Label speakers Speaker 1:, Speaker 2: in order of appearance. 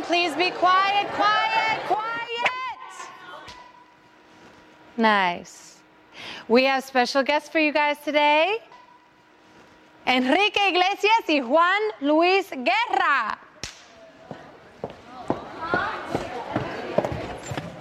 Speaker 1: please be quiet, quiet, quiet. Nice. We have special guests for you guys today. Enrique Iglesias y Juan Luis Guerra.